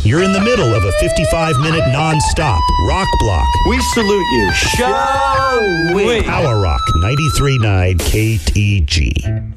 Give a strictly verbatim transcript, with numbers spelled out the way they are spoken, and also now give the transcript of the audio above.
You're in the middle of a fifty-five minute non-stop rock block. We salute you. Show we. Power Rock ninety-three point nine K T G.